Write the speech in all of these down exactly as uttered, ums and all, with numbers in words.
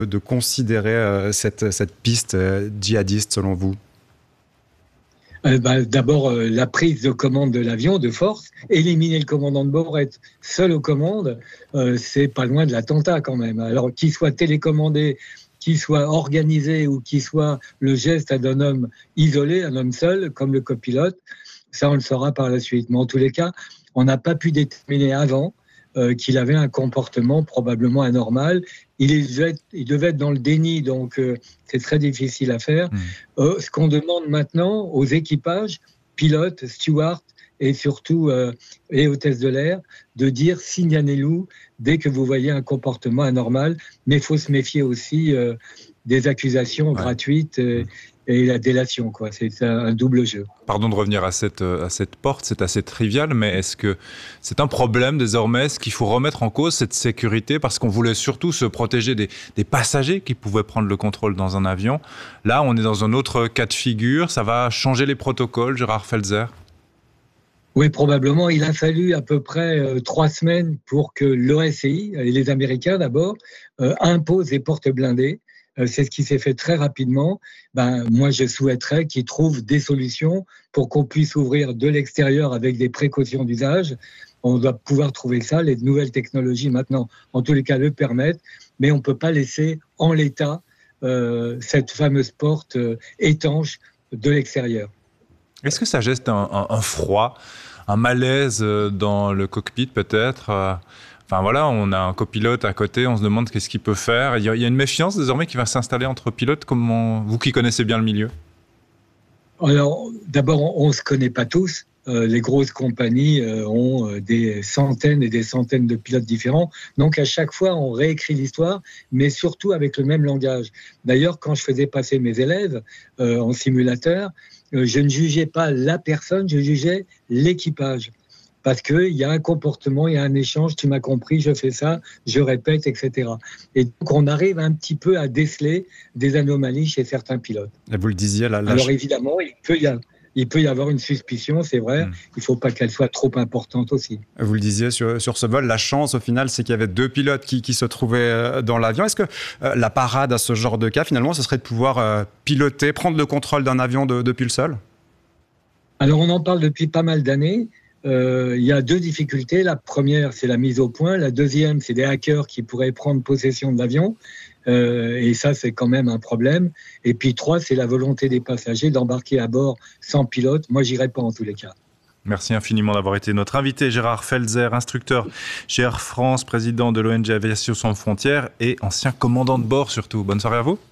de considérer euh, cette, cette piste euh, djihadiste selon vous? Euh, bah, D'abord, euh, la prise de commande de l'avion de force, éliminer le commandant de bord, être seul aux commandes, euh, c'est pas loin de l'attentat quand même. Alors qu'il soit télécommandé, qu'il soit organisé ou qu'il soit le geste d'un homme isolé, un homme seul, comme le copilote, ça on le saura par la suite. Mais en tous les cas, on n'a pas pu déterminer avant euh, qu'il avait un comportement probablement anormal. Il, est, il devait être dans le déni, donc euh, c'est très difficile à faire. Mmh. Euh, ce qu'on demande maintenant aux équipages, pilotes, stewards et surtout euh, et hôtesses de l'air, de dire signalez-nous dès que vous voyez un comportement anormal. Mais il faut se méfier aussi euh, des accusations ouais. gratuites euh, et la délation, quoi. C'est un double jeu. Pardon de revenir à cette, à cette porte, c'est assez trivial, mais est-ce que c'est un problème désormais? Est-ce qu'il faut remettre en cause cette sécurité? Parce qu'on voulait surtout se protéger des, des passagers qui pouvaient prendre le contrôle dans un avion. Là, on est dans un autre cas de figure. Ça va changer les protocoles, Gérard Felzer? Oui, probablement. Il a fallu à peu près euh, trois semaines pour que l'O S I, et les Américains d'abord, euh, imposent les portes blindées. Euh, c'est ce qui s'est fait très rapidement. Ben, moi, je souhaiterais qu'ils trouvent des solutions pour qu'on puisse ouvrir de l'extérieur avec des précautions d'usage. On doit pouvoir trouver ça. Les nouvelles technologies, maintenant, en tous les cas, le permettent. Mais on ne peut pas laisser en l'état euh, cette fameuse porte euh, étanche de l'extérieur. Est-ce que ça geste un, un, un froid, un malaise dans le cockpit peut-être? Enfin voilà, on a un copilote à côté, on se demande qu'est-ce qu'il peut faire. Il y a, il y a une méfiance désormais qui va s'installer entre pilotes. Comment, vous qui connaissez bien le milieu? Alors, d'abord, on ne se connaît pas tous. Euh, les grosses compagnies euh, ont euh, des centaines et des centaines de pilotes différents. Donc, à chaque fois, on réécrit l'histoire, mais surtout avec le même langage. D'ailleurs, quand je faisais passer mes élèves euh, en simulateur, euh, je ne jugeais pas la personne, je jugeais l'équipage. Parce qu'il y a un comportement, il y a un échange, tu m'as compris, je fais ça, je répète, et cetera. Et donc, on arrive un petit peu à déceler des anomalies chez certains pilotes. Et vous le disiez, là... là Alors, je... évidemment, il peut y avoir... Il peut y avoir une suspicion, c'est vrai. Mmh. Il ne faut pas qu'elle soit trop importante aussi. Vous le disiez sur, sur ce vol, la chance au final, c'est qu'il y avait deux pilotes qui, qui se trouvaient dans l'avion. Est-ce que euh, la parade à ce genre de cas, finalement, ce serait de pouvoir euh, piloter, prendre le contrôle d'un avion de, depuis le sol? Alors, on en parle depuis pas mal d'années. Euh, il y a deux difficultés. La première, c'est la mise au point. La deuxième, c'est des hackers qui pourraient prendre possession de l'avion. Euh, et ça, c'est quand même un problème. Et puis trois, c'est la volonté des passagers d'embarquer à bord sans pilote. Moi, j'irai pas en tous les cas. Merci infiniment d'avoir été notre invité. Gérard Felzer, instructeur chez Air France, président de l'O N G Aviation Sans Frontières et ancien commandant de bord surtout. Bonne soirée à vous.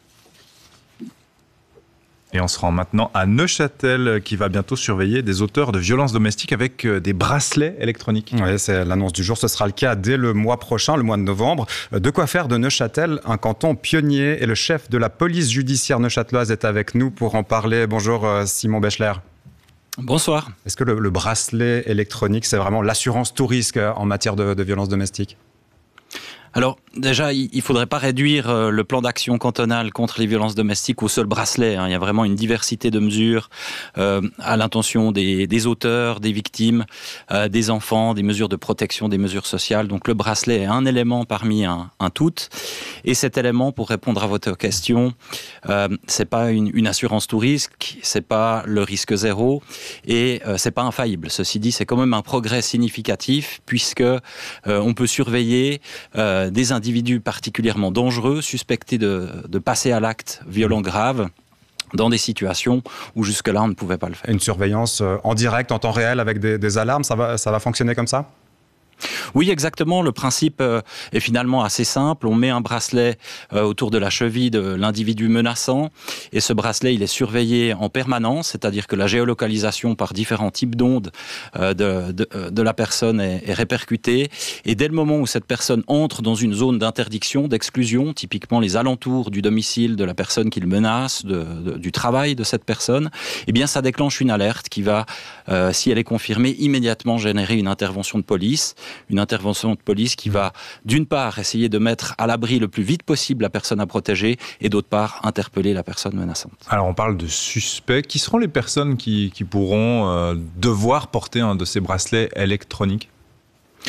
Et on se rend maintenant à Neuchâtel, qui va bientôt surveiller des auteurs de violences domestiques avec des bracelets électroniques. Oui, c'est l'annonce du jour. Ce sera le cas dès le mois prochain, le mois de novembre. De quoi faire de Neuchâtel un canton pionnier. Et le chef de la police judiciaire neuchâteloise est avec nous pour en parler. Bonjour Simon Bechler. Bonsoir. Est-ce que le, le bracelet électronique, c'est vraiment l'assurance tout risque en matière de, de violences domestiques ? Alors déjà, il ne faudrait pas réduire le plan d'action cantonal contre les violences domestiques au seul bracelet. Il y a vraiment une diversité de mesures euh, à l'intention des, des auteurs, des victimes, euh, des enfants, des mesures de protection, des mesures sociales. Donc le bracelet est un élément parmi un, un tout. Et cet élément, pour répondre à votre question, euh, c'est pas une, une assurance tout risque, c'est pas le risque zéro et euh, c'est pas infaillible. Ceci dit, c'est quand même un progrès significatif puisque euh, on peut surveiller euh, des individus particulièrement dangereux, suspectés de, de passer à l'acte violent grave, dans des situations où jusque-là on ne pouvait pas le faire. Une surveillance en direct, en temps réel, avec des, des alarmes, ça va, ça va fonctionner comme ça ? Oui, exactement. Le principe est finalement assez simple. On met un bracelet autour de la cheville de l'individu menaçant et ce bracelet, il est surveillé en permanence, c'est-à-dire que la géolocalisation par différents types d'ondes de, de, de la personne est, est répercutée. Et dès le moment où cette personne entre dans une zone d'interdiction, d'exclusion, typiquement les alentours du domicile de la personne qui le menace, de, de, du travail de cette personne, eh bien, ça déclenche une alerte qui va, euh, si elle est confirmée, immédiatement générer une intervention de police. Une intervention de police qui va, d'une part, essayer de mettre à l'abri le plus vite possible la personne à protéger et d'autre part, interpeller la personne menaçante. Alors, on parle de suspects. Qui seront les personnes qui, qui pourront euh, devoir porter un de ces bracelets électroniques ?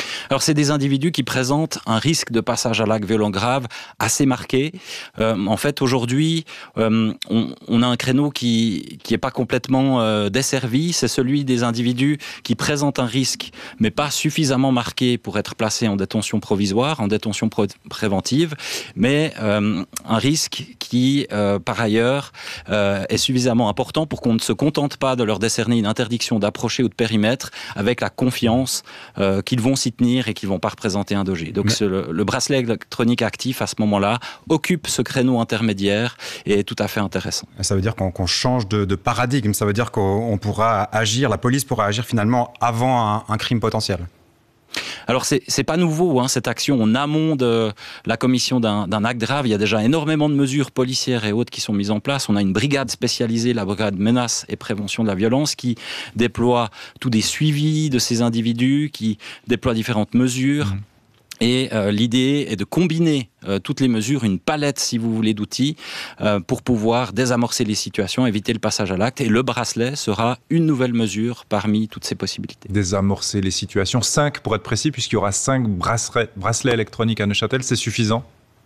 Alors, c'est des individus qui présentent un risque de passage à l'acte violent grave assez marqué. Euh, en fait, aujourd'hui, euh, on, on a un créneau qui qui est pas complètement euh, desservi. C'est celui des individus qui présentent un risque, mais pas suffisamment marqué pour être placés en détention provisoire, en détention pré- préventive, mais euh, un risque qui, euh, par ailleurs, euh, est suffisamment important pour qu'on ne se contente pas de leur décerner une interdiction d'approcher ou de périmètre avec la confiance euh, qu'ils vont s'y tenir et qui ne vont pas représenter un danger. Donc ce, le, le bracelet électronique actif, à ce moment-là, occupe ce créneau intermédiaire et est tout à fait intéressant. Ça veut dire qu'on, qu'on change de, de paradigme, ça veut dire qu'on pourra agir, la police pourra agir finalement avant un, un crime potentiel. Alors, c'est, c'est pas nouveau, hein, cette action en amont de la commission d'un, d'un acte grave. Il y a déjà énormément de mesures policières et autres qui sont mises en place. On a une brigade spécialisée, la brigade menace et prévention de la violence, qui déploie tous des suivis de ces individus, qui déploie différentes mesures. Mmh. Et euh, l'idée est de combiner euh, toutes les mesures, une palette, si vous voulez, d'outils euh, pour pouvoir désamorcer les situations, éviter le passage à l'acte. Et le bracelet sera une nouvelle mesure parmi toutes ces possibilités. Désamorcer les situations. Cinq, pour être précis, puisqu'il y aura cinq bracelets, bracelets électroniques à Neuchâtel, c'est suffisant ?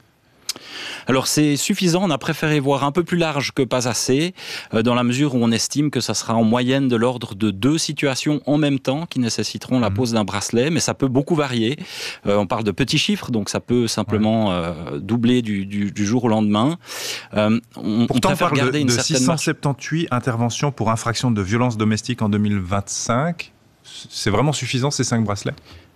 Alors c'est suffisant, on a préféré voir un peu plus large que pas assez, euh, dans la mesure où on estime que ça sera en moyenne de l'ordre de deux situations en même temps qui nécessiteront la pose d'un bracelet, mais ça peut beaucoup varier. Euh, on parle de petits chiffres, donc ça peut simplement euh, doubler du, du, du jour au lendemain. Euh, on, Pourtant, on, on parle garder de, une de certaine six cent soixante-dix-huit interventions pour infraction de violence domestique en deux mille vingt-cinq. C'est vraiment suffisant, ces cinq bracelets ?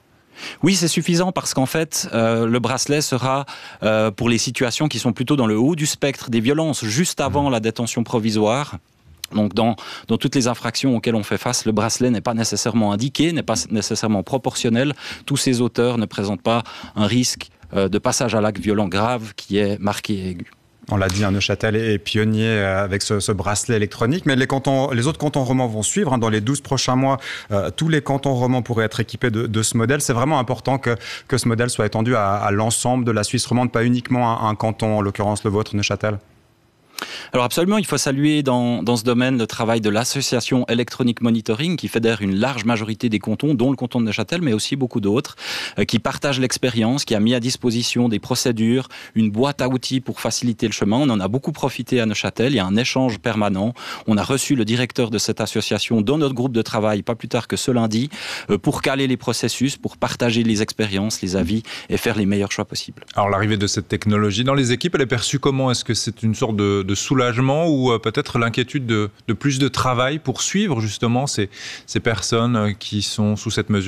Oui, c'est suffisant parce qu'en fait, euh, le bracelet sera euh, pour les situations qui sont plutôt dans le haut du spectre des violences, juste avant la détention provisoire. Donc dans, dans toutes les infractions auxquelles on fait face, le bracelet n'est pas nécessairement indiqué, n'est pas nécessairement proportionnel. Tous ces auteurs ne présentent pas un risque euh, de passage à l'acte violent grave qui est marqué et aigu. On l'a dit, hein, Neuchâtel est pionnier avec ce, ce bracelet électronique, mais les, cantons, les autres cantons romans vont suivre. Hein, dans les douze prochains mois, euh, tous les cantons romans pourraient être équipés de, de ce modèle. C'est vraiment important que, que ce modèle soit étendu à, à l'ensemble de la Suisse romande, pas uniquement un, un canton, en l'occurrence le vôtre, Neuchâtel. Alors absolument, il faut saluer dans, dans ce domaine le travail de l'association Electronic Monitoring qui fédère une large majorité des cantons, dont le canton de Neuchâtel, mais aussi beaucoup d'autres, euh, qui partagent l'expérience, qui a mis à disposition des procédures, une boîte à outils pour faciliter le chemin. On en a beaucoup profité à Neuchâtel, il y a un échange permanent. On a reçu le directeur de cette association dans notre groupe de travail, pas plus tard que ce lundi, euh, pour caler les processus, pour partager les expériences, les avis et faire les meilleurs choix possibles. Alors l'arrivée de cette technologie dans les équipes, elle est perçue comment ? Est-ce que c'est une sorte de de soulagement ou euh, peut-être l'inquiétude de, de plus de travail pour suivre justement ces, ces personnes qui sont sous cette mesure ?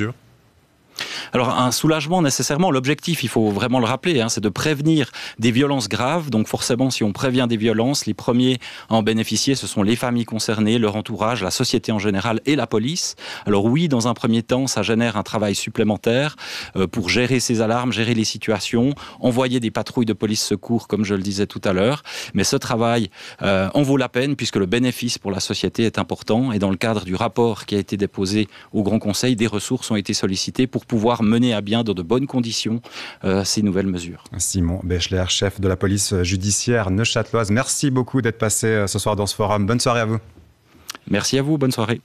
Alors un soulagement nécessairement, l'objectif, il faut vraiment le rappeler, hein, c'est de prévenir des violences graves. Donc forcément, si on prévient des violences, les premiers à en bénéficier, ce sont les familles concernées, leur entourage, la société en général et la police. Alors oui, dans un premier temps, ça génère un travail supplémentaire euh, pour gérer ces alarmes, gérer les situations, envoyer des patrouilles de police secours, comme je le disais tout à l'heure. Mais ce travail euh, en vaut la peine puisque le bénéfice pour la société est important. Et dans le cadre du rapport qui a été déposé au Grand Conseil, des ressources ont été sollicitées pour pouvoir mener à bien dans de bonnes conditions euh, ces nouvelles mesures. Simon Bechler, chef de la police judiciaire neuchâteloise, merci beaucoup d'être passé ce soir dans ce forum. Bonne soirée à vous. Merci à vous, bonne soirée.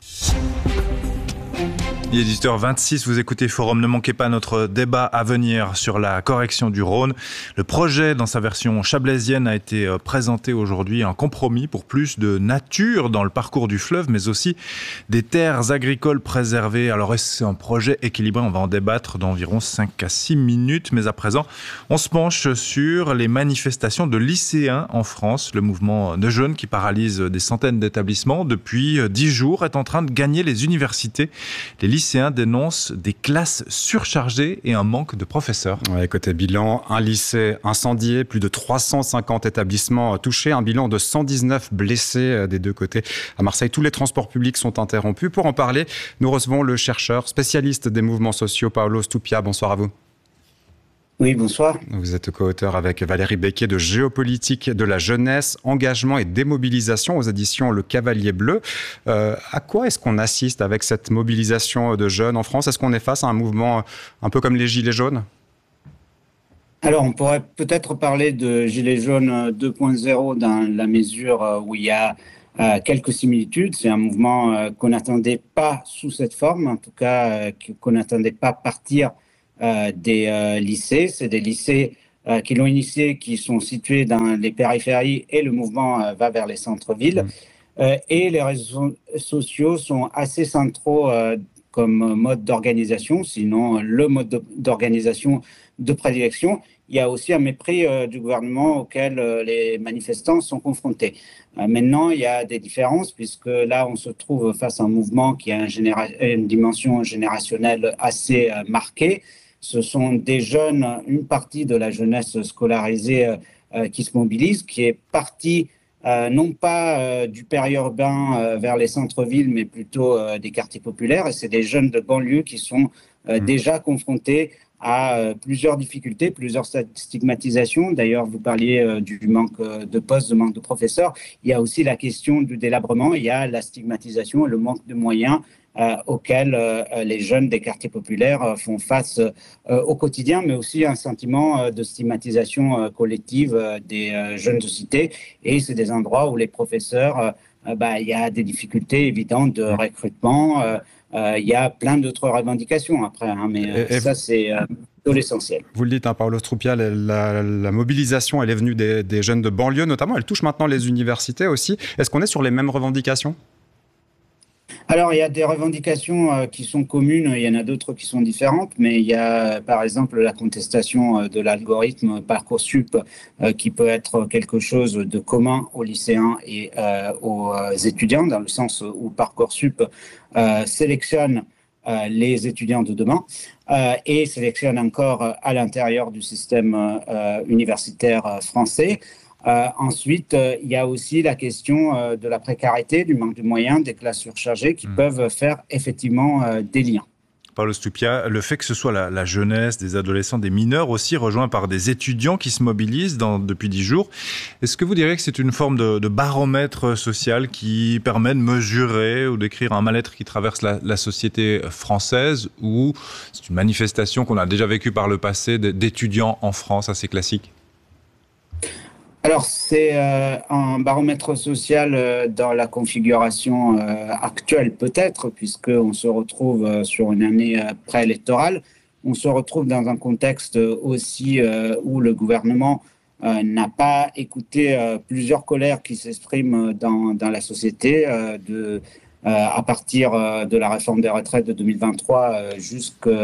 Il est dix-huit heures vingt-six, vous écoutez Forum. Ne manquez pas notre débat à venir sur la correction du Rhône. Le projet, dans sa version chablaisienne, a été présenté aujourd'hui, un compromis pour plus de nature dans le parcours du fleuve, mais aussi des terres agricoles préservées. Alors, est-ce que c'est un projet équilibré ? On va en débattre d'environ cinq à six minutes. Mais à présent, on se penche sur les manifestations de lycéens en France. Le mouvement de jeunes qui paralyse des centaines d'établissements depuis dix jours est en train de gagner les universités. Les Les lycéens dénoncent des classes surchargées et un manque de professeurs. Ouais, côté bilan, un lycée incendié, plus de trois cent cinquante établissements touchés, un bilan de cent dix-neuf blessés des deux côtés. À Marseille, tous les transports publics sont interrompus. Pour en parler, nous recevons le chercheur spécialiste des mouvements sociaux, Paolo Stupia. Bonsoir à vous. Oui, bonsoir. Vous êtes co-auteur avec Valérie Becquet de Géopolitique de la jeunesse, engagement et démobilisation aux éditions Le Cavalier Bleu. Euh, à quoi est-ce qu'on assiste avec cette mobilisation de jeunes en France ? Est-ce qu'on est face à un mouvement un peu comme les Gilets jaunes ? Alors, on pourrait peut-être parler de Gilets jaunes deux point zéro dans la mesure où il y a euh, quelques similitudes. C'est un mouvement euh, qu'on n'attendait pas sous cette forme, en tout cas euh, qu'on n'attendait pas partir euh, des euh, lycées. C'est des lycées euh, qui l'ont initié, qui sont situés dans les périphéries, et le mouvement euh, va vers les centres-villes. Mmh. Euh, et les réseaux sociaux sont assez centraux euh, comme mode d'organisation, sinon le mode d'organisation de prédilection. Il y a aussi un mépris euh, du gouvernement auquel euh, les manifestants sont confrontés. Euh, maintenant, il y a des différences, puisque là, on se trouve face à un mouvement qui a un généra- une dimension générationnelle assez euh, marquée. Ce sont des jeunes, une partie de la jeunesse scolarisée euh, euh, qui se mobilise, qui est partie Euh, non pas euh, du périurbain euh, vers les centres-villes, mais plutôt euh, des quartiers populaires. Et c'est des jeunes de banlieue qui sont euh, mmh. déjà confrontés à euh, plusieurs difficultés, plusieurs stigmatisations. D'ailleurs, vous parliez euh, du manque de postes, de manque de professeurs. Il y a aussi la question du délabrement, il y a la stigmatisation et le manque de moyens Euh, auxquels euh, les jeunes des quartiers populaires euh, font face euh, au quotidien, mais aussi un sentiment euh, de stigmatisation euh, collective euh, des euh, jeunes de cité. Et c'est des endroits où les professeurs, euh, bah, il y a des difficultés évidentes de recrutement. Il euh, euh, y a plein d'autres revendications après, hein, mais euh, et, ça, c'est euh, de l'essentiel. Vous le dites, hein, Paolo Strupia, la, la, la mobilisation, elle est venue des, des jeunes de banlieue notamment. Elle touche maintenant les universités aussi. Est-ce qu'on est sur les mêmes revendications ? Alors, il y a des revendications euh, qui sont communes, il y en a d'autres qui sont différentes, mais il y a, par exemple, la contestation euh, de l'algorithme Parcoursup euh, qui peut être quelque chose de commun aux lycéens et euh, aux étudiants, dans le sens où Parcoursup euh, sélectionne euh, les étudiants de demain euh, et sélectionne encore à l'intérieur du système euh, universitaire français. Euh, ensuite, euh, il y a aussi la question euh, de la précarité, du manque de moyens, des classes surchargées qui mmh. peuvent faire effectivement euh, des liens. Paolo Strupia, le fait que ce soit la, la jeunesse, des adolescents, des mineurs aussi, rejoints par des étudiants qui se mobilisent dans, depuis dix jours, est-ce que vous diriez que c'est une forme de, de baromètre social qui permet de mesurer ou d'écrire un mal-être qui traverse la, la société française, ou c'est une manifestation qu'on a déjà vécue par le passé d'étudiants en France, assez classique ? Alors, c'est euh, un baromètre social euh, dans la configuration euh, actuelle peut-être, puisqu'on se retrouve euh, sur une année euh, préélectorale. On se retrouve dans un contexte aussi euh, où le gouvernement euh, n'a pas écouté euh, plusieurs colères qui s'expriment dans, dans la société, euh, de, euh, à partir euh, de la réforme des retraites de deux mille vingt-trois euh, jusqu'aux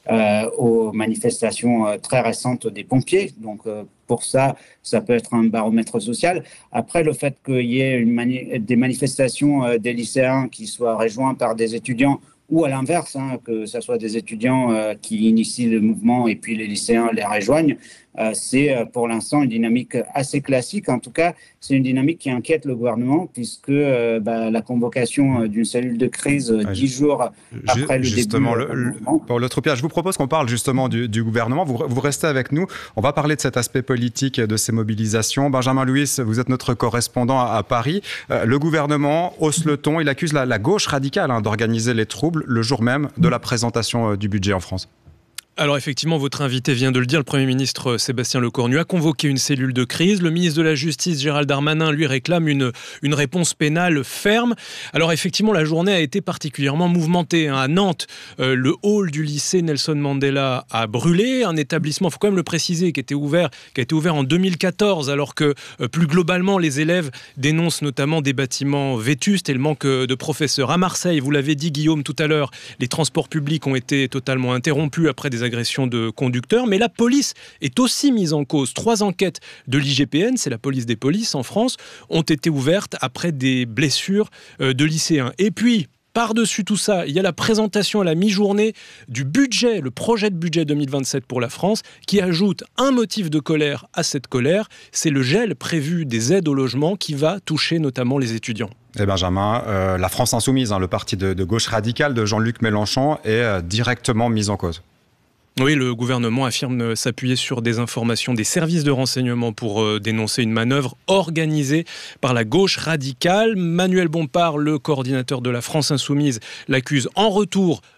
euh, manifestations euh, très récentes des pompiers. Donc, euh, pour ça, ça peut être un baromètre social. Après, le fait qu'il y ait une mani- des manifestations euh, des lycéens qui soient rejoints par des étudiants, ou à l'inverse, hein, que ce soit des étudiants euh, qui initient le mouvement et puis les lycéens les rejoignent, euh, c'est euh, pour l'instant une dynamique assez classique. En tout cas, c'est une dynamique qui inquiète le gouvernement, puisque euh, bah, la convocation euh, d'une cellule de crise euh, dix ah, jours après le justement, début... Le, le, Paolo Strupia, je vous propose qu'on parle justement du, du gouvernement. Vous, vous restez avec nous. On va parler de cet aspect politique, de ces mobilisations. Benjamin Louis, vous êtes notre correspondant à, à Paris. Euh, le gouvernement hausse le ton. Il accuse la, la gauche radicale hein, d'organiser les troubles le jour même de la présentation euh, du budget en France. Alors effectivement, votre invité vient de le dire, le Premier ministre Sébastien Lecornu a convoqué une cellule de crise. Le ministre de la Justice, Gérald Darmanin, lui réclame une, une réponse pénale ferme. Alors effectivement, la journée a été particulièrement mouvementée. À Nantes, euh, le hall du lycée Nelson Mandela a brûlé. Un établissement, il faut quand même le préciser, qui, était ouvert, qui a été ouvert en deux mille quatorze, alors que euh, plus globalement, les élèves dénoncent notamment des bâtiments vétustes et le manque de professeurs. À Marseille, vous l'avez dit Guillaume tout à l'heure, les transports publics ont été totalement interrompus après des agressions de conducteurs, mais la police est aussi mise en cause. Trois enquêtes de l'I G P N, c'est la police des polices en France, ont été ouvertes après des blessures de lycéens. Et puis, par-dessus tout ça, il y a la présentation à la mi-journée du budget, le projet de budget deux mille vingt-sept pour la France, qui ajoute un motif de colère à cette colère, c'est le gel prévu des aides au logement qui va toucher notamment les étudiants. Et Benjamin, euh, la France insoumise, hein, le parti de, de gauche radicale de Jean-Luc Mélenchon, est euh, directement mis en cause. Oui, le gouvernement affirme s'appuyer sur des informations des services de renseignement pour euh, dénoncer une manœuvre organisée par la gauche radicale. Manuel Bompard, le coordinateur de la France Insoumise, l'accuse en retour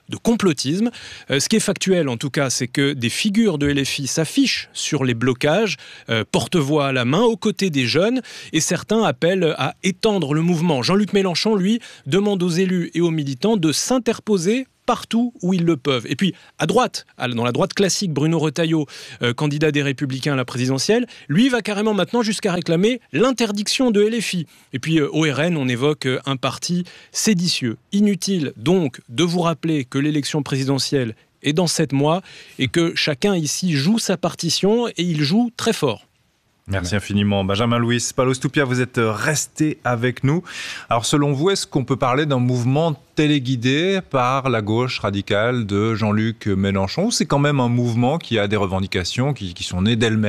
de complotisme. Euh, ce qui est factuel, en tout cas, c'est que des figures de L F I s'affichent sur les blocages, euh, porte-voix à la main, aux côtés des jeunes, et certains appellent à étendre le mouvement. Jean-Luc Mélenchon, lui, demande aux élus et aux militants de s'interposer partout où ils le peuvent. Et puis, à droite, dans la droite classique, Bruno Retailleau, euh, candidat des Républicains à la présidentielle, lui va carrément maintenant jusqu'à réclamer l'interdiction de L F I. Et puis, euh, au R N, on évoque euh, un parti séditieux. Inutile donc de vous rappeler que l'élection présidentielle est dans sept mois et que chacun ici joue sa partition et il joue très fort. Merci infiniment. Benjamin Louis, Paolo Stoupia, vous êtes resté avec nous. Alors selon vous, est-ce qu'on peut parler d'un mouvement téléguidé par la gauche radicale de Jean-Luc Mélenchon, ou c'est quand même un mouvement qui a des revendications qui, qui sont nées d'elles-mêmes ?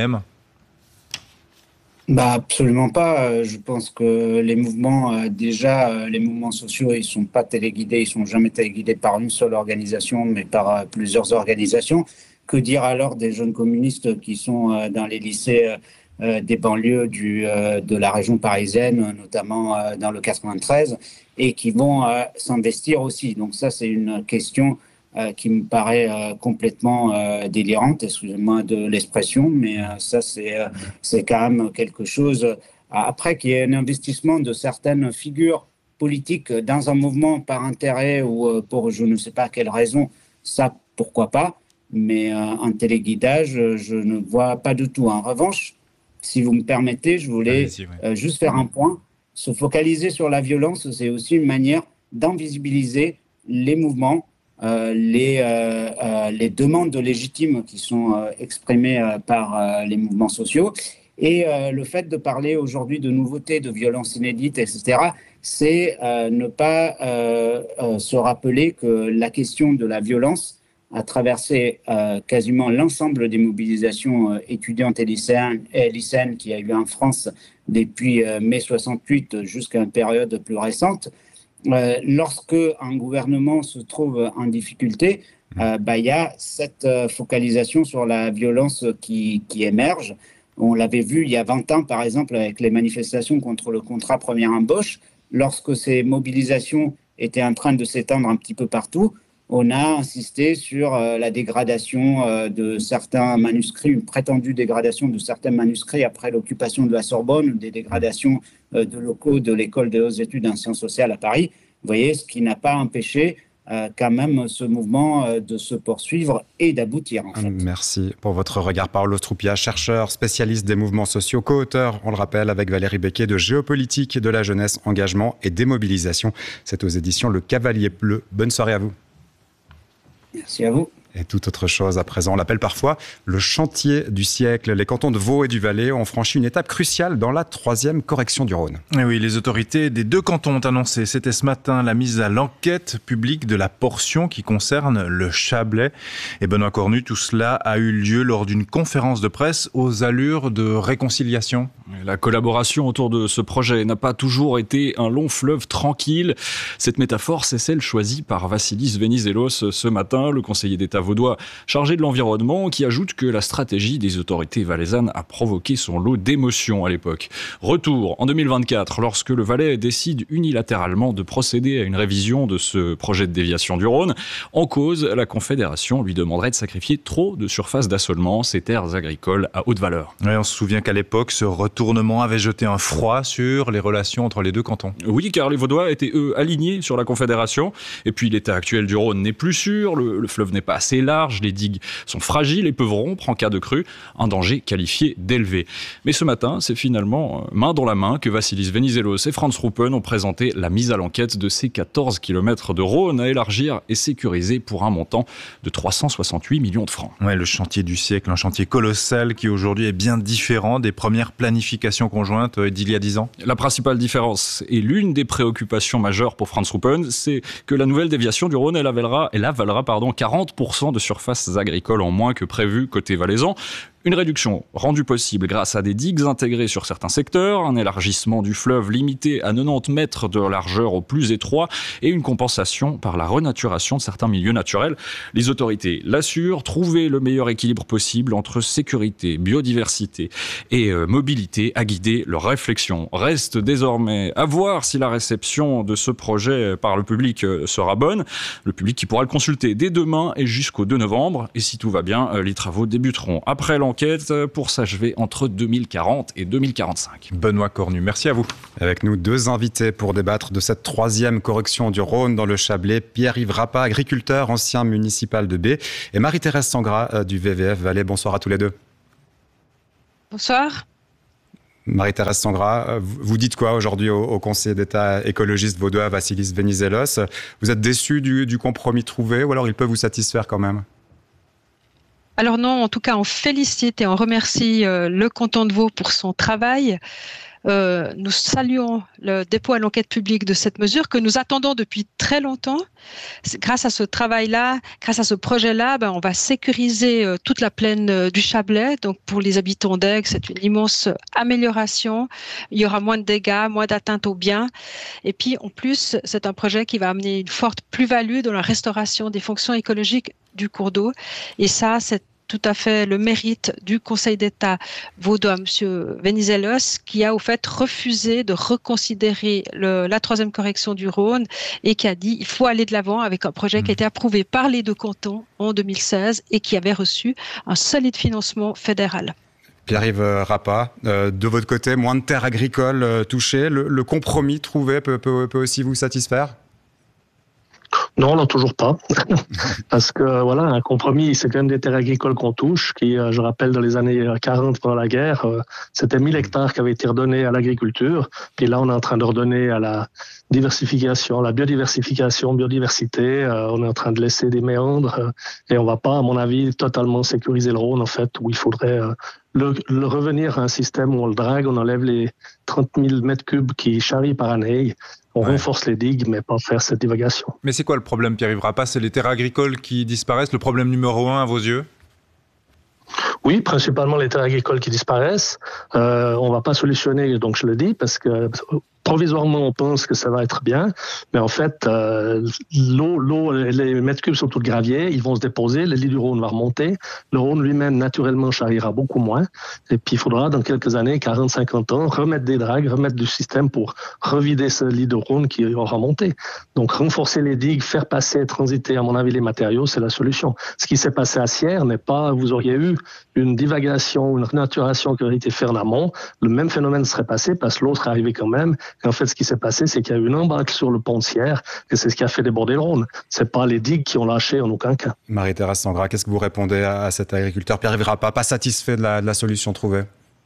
Bah absolument pas. Je pense que les mouvements, déjà, les mouvements sociaux, ils sont pas téléguidés, ils sont jamais téléguidés par une seule organisation, mais par plusieurs organisations. Que dire alors des jeunes communistes qui sont dans les lycées Euh, des banlieues du, euh, de la région parisienne, notamment euh, dans le quatre-vingt-treize, et qui vont euh, s'investir aussi. Donc ça, c'est une question euh, qui me paraît euh, complètement euh, délirante, excusez-moi de l'expression, mais euh, ça, c'est, euh, c'est quand même quelque chose. Euh, après qu'il y ait un investissement de certaines figures politiques dans un mouvement par intérêt ou euh, pour je ne sais pas quelle raison, ça, pourquoi pas, mais euh, un téléguidage, je ne vois pas du tout. En revanche, si vous me permettez, je voulais oui. euh, juste faire un point. Se focaliser sur la violence, c'est aussi une manière d'invisibiliser les mouvements, euh, les, euh, euh, les demandes légitimes qui sont euh, exprimées euh, par euh, les mouvements sociaux. Et euh, le fait de parler aujourd'hui de nouveautés, de violences inédites, et cetera, c'est euh, ne pas euh, euh, se rappeler que la question de la violence a traversé euh, quasiment l'ensemble des mobilisations euh, étudiantes et lycéennes, et lycéennes qu'il y a eu en France depuis euh, mai soixante-huit jusqu'à une période plus récente. Euh, lorsque un gouvernement se trouve en difficulté, euh, bah, y a cette euh, focalisation sur la violence qui, qui émerge. On l'avait vu il y a vingt ans, par exemple, avec les manifestations contre le contrat première embauche. Lorsque ces mobilisations étaient en train de s'étendre un petit peu partout, on a insisté sur euh, la dégradation euh, de certains manuscrits, une prétendue dégradation de certains manuscrits après l'occupation de la Sorbonne, des dégradations euh, de locaux de l'École des hautes études en sciences sociales à Paris. Vous voyez, ce qui n'a pas empêché euh, quand même ce mouvement euh, de se poursuivre et d'aboutir, en fait. Merci pour votre regard. Paolo Stoupia, chercheur, spécialiste des mouvements sociaux, co-auteur, on le rappelle, avec Valérie Becquet, de Géopolitique de la jeunesse, engagement et démobilisation. C'est aux éditions Le Cavalier Bleu. Bonne soirée à vous. Merci à vous. Et toute autre chose à présent, on l'appelle parfois le chantier du siècle. Les cantons de Vaud et du Valais ont franchi une étape cruciale dans la troisième correction du Rhône. Et oui, les autorités des deux cantons ont annoncé, c'était ce matin, la mise à l'enquête publique de la portion qui concerne le Chablais. Et Benoît Cornu, tout cela a eu lieu lors d'une conférence de presse aux allures de réconciliation. La collaboration autour de ce projet n'a pas toujours été un long fleuve tranquille. Cette métaphore, c'est celle choisie par Vassilis Venizelos ce matin, le conseiller d'État vaudois chargé de l'environnement, qui ajoute que la stratégie des autorités valaisannes a provoqué son lot d'émotions à l'époque. Retour en deux mille vingt-quatre, lorsque le Valais décide unilatéralement de procéder à une révision de ce projet de déviation du Rhône. En cause, la Confédération lui demanderait de sacrifier trop de surface d'assolement, ses terres agricoles à haute valeur. Ouais, on se souvient qu'à l'époque, ce retournement avait jeté un froid sur les relations entre les deux cantons. Oui, car les Vaudois étaient, eux, alignés sur la Confédération. Et puis, l'état actuel du Rhône n'est plus sûr, le, le fleuve n'est pas assez large, les digues sont fragiles et peuvent rompre en cas de crue, un danger qualifié d'élevé. Mais ce matin, c'est finalement main dans la main que Vassilis Venizelos et Franz Ruppen ont présenté la mise à l'enquête de ces quatorze kilomètres de Rhône à élargir et sécuriser pour un montant de trois cent soixante-huit millions de francs. Ouais, le chantier du siècle, un chantier colossal qui aujourd'hui est bien différent des premières planifications conjointes d'il y a dix ans. La principale différence et l'une des préoccupations majeures pour Franz Ruppen, c'est que la nouvelle déviation du Rhône, elle avalera, elle avalera pardon, quarante pour cent de surfaces agricoles en moins que prévu côté valaisan. Une réduction rendue possible grâce à des digues intégrées sur certains secteurs, un élargissement du fleuve limité à quatre-vingt-dix mètres de largeur au plus étroit et une compensation par la renaturation de certains milieux naturels. Les autorités l'assurent, trouver le meilleur équilibre possible entre sécurité, biodiversité et euh, mobilité a guidé leur réflexion. Reste désormais à voir si la réception de ce projet par le public sera bonne. Le public qui pourra le consulter dès demain et jusqu'au deux novembre. Et si tout va bien, les travaux débuteront après l'enquête pour s'achever entre deux mille quarante et deux mille quarante-cinq. Benoît Cornu, merci à vous. Avec nous, deux invités pour débattre de cette troisième correction du Rhône dans le Chablais. Pierre-Yves Rappa, agriculteur, ancien municipal de B, et Marie-Thérèse Sangras du V V F Valais. Bonsoir à tous les deux. Bonsoir. Marie-Thérèse Sangras, vous dites quoi aujourd'hui au, au conseiller d'État écologiste vaudois Vassilis Venizelos? Vous êtes déçu du, du compromis trouvé ou alors il peut vous satisfaire quand même? Alors non, en tout cas, on félicite et on remercie euh, le canton de Vaud pour son travail. Euh, nous saluons le dépôt à l'enquête publique de cette mesure que nous attendons depuis très longtemps. Grâce à ce travail-là, grâce à ce projet-là, ben, on va sécuriser euh, toute la plaine euh, du Chablais. Donc pour les habitants d'Aigues, c'est une immense amélioration. Il y aura moins de dégâts, moins d'atteintes aux biens. Et puis en plus, c'est un projet qui va amener une forte plus-value dans la restauration des fonctions écologiques du cours d'eau. Et ça, c'est tout à fait le mérite du Conseil d'État vaudois, M. Venizelos, qui a au fait refusé de reconsidérer le, la troisième correction du Rhône et qui a dit qu'il faut aller de l'avant avec un projet mmh. qui a été approuvé par les deux cantons en deux mille seize et qui avait reçu un solide financement fédéral. Pierre-Yves Rappa, euh, de votre côté, moins de terres agricoles euh, touchées, le, le compromis trouvé peut, peut, peut aussi vous satisfaire ? Non, non, toujours pas. Parce que, voilà, un compromis, c'est quand même des terres agricoles qu'on touche, qui, euh, je rappelle, dans les années quarante, pendant la guerre, euh, c'était mille hectares qui avaient été redonnés à l'agriculture. Puis là, on est en train de redonner à la diversification, la biodiversification, biodiversité. Euh, on est en train de laisser des méandres. Euh, et on va pas, à mon avis, totalement sécuriser le Rhône, en fait, où il faudrait euh, le, le revenir à un système où on le drague, on enlève les trente mille mètres cubes qui charrient par année. On ouais. renforce les digues, mais pas faire cette divagation. Mais c'est quoi le problème, Pierre-Yves Rappa? C'est les terres agricoles qui disparaissent, le problème numéro un à vos yeux? Oui, principalement les terres agricoles qui disparaissent. Euh, on ne va pas solutionner, donc je le dis, parce que provisoirement, on pense que ça va être bien, mais en fait, euh, l'eau, l'eau, les mètres cubes sont tous de gravier, ils vont se déposer, le lit du Rhône va remonter, le Rhône lui-même, naturellement, charriera beaucoup moins, et puis il faudra, dans quelques années, quarante à cinquante ans, remettre des dragues, remettre du système pour revider ce lit de Rhône qui aura monté. Donc, renforcer les digues, faire passer, transiter, à mon avis, les matériaux, c'est la solution. Ce qui s'est passé à Sierre n'est pas, vous auriez eu une divagation, une renaturation qui aurait été faite en amont, le même phénomène serait passé parce que l'eau serait arrivée quand même. Et en fait, ce qui s'est passé, c'est qu'il y a eu une embâcle sur le pont de Sierre et c'est ce qui a fait déborder le Rhône. C'est pas les digues qui ont lâché en aucun cas. Marie-Thérèse Sangras, qu'est-ce que vous répondez à cet agriculteur Pierre-Yves Rappa, pas satisfait de la, de la solution trouvée?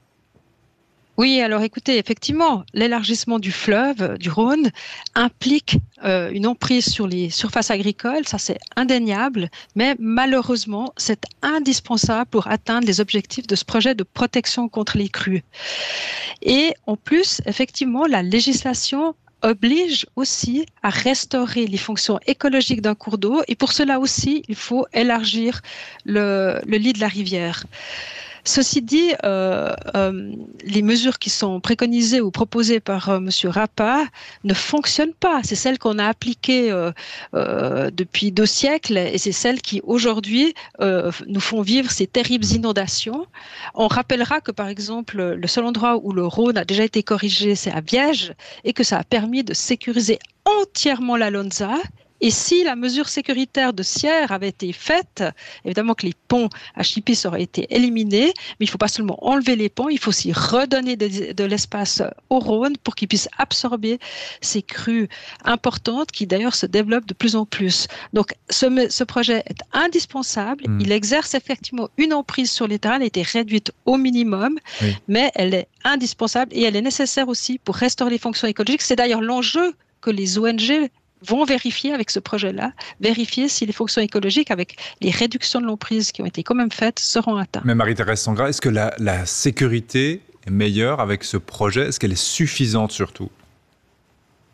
Oui, alors écoutez, effectivement, l'élargissement du fleuve, du Rhône, implique euh, une emprise sur les surfaces agricoles, ça c'est indéniable, mais malheureusement, c'est indispensable pour atteindre les objectifs de ce projet de protection contre les crues. Et en plus, effectivement, la législation oblige aussi à restaurer les fonctions écologiques d'un cours d'eau, et pour cela aussi, il faut élargir le, le lit de la rivière. Ceci dit, euh, euh, les mesures qui sont préconisées ou proposées par euh, M. Rappa ne fonctionnent pas. C'est celles qu'on a appliquées euh, euh, depuis deux siècles et c'est celles qui aujourd'hui euh, nous font vivre ces terribles inondations. On rappellera que par exemple, le seul endroit où le Rhône a déjà été corrigé, c'est à Viège et que ça a permis de sécuriser entièrement la Lonza. Et si la mesure sécuritaire de Sierre avait été faite, évidemment que les ponts à Chipis auraient été éliminés, mais il ne faut pas seulement enlever les ponts, il faut aussi redonner de, de l'espace au Rhône pour qu'il puisse absorber ces crues importantes qui d'ailleurs se développent de plus en plus. Donc ce, ce projet est indispensable, mmh. il exerce effectivement une emprise sur les terrains, elle a été réduite au minimum, oui. mais elle est indispensable et elle est nécessaire aussi pour restaurer les fonctions écologiques. C'est d'ailleurs l'enjeu que les O N G vont vérifier avec ce projet-là, vérifier si les fonctions écologiques, avec les réductions de l'emprise qui ont été quand même faites, seront atteintes. Mais Marie-Thérèse Sangras, est-ce que la, la sécurité est meilleure avec ce projet? Est-ce qu'elle est suffisante surtout?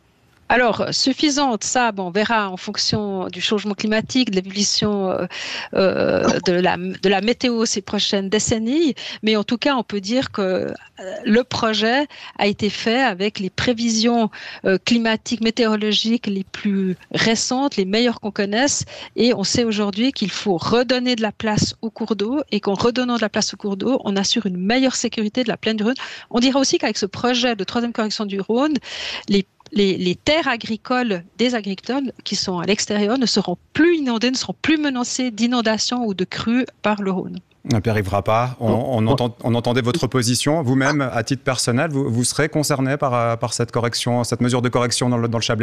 Alors, suffisante, ça, bon, on verra en fonction du changement climatique, de l'évolution euh, euh, de, la, de la météo ces prochaines décennies. Mais en tout cas, on peut dire que euh, le projet a été fait avec les prévisions euh, climatiques, météorologiques les plus récentes, les meilleures qu'on connaisse. Et on sait aujourd'hui qu'il faut redonner de la place au cours d'eau et qu'en redonnant de la place au cours d'eau, on assure une meilleure sécurité de la plaine du Rhône. On dira aussi qu'avec ce projet de troisième correction du Rhône, les Les, les terres agricoles des agriculteurs qui sont à l'extérieur ne seront plus inondées, ne seront plus menacées d'inondations ou de crues par le Rhône. Pierre-Yves Rappa, on, on, entend, on entendait votre position. Vous-même, à titre personnel, vous, vous serez concerné par, par cette correction, cette mesure de correction dans le, dans le Chablais ?